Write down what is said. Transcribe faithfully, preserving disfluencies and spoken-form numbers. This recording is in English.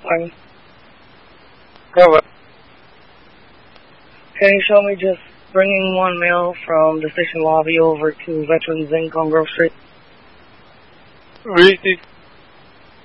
Fine. Cover. Can you show me just bringing one male from the station lobby over to Veterans Inn, Congrove Street? Receive.